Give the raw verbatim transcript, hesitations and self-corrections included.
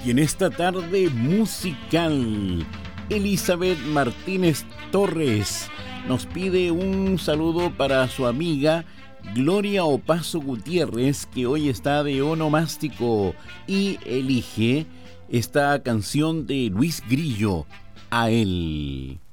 Y en esta tarde musical, Elizabeth Martínez Torres nos pide un saludo para su amiga Gloria Opaso Gutiérrez, que hoy está de onomástico y elige esta canción de Luis Grillo, A él.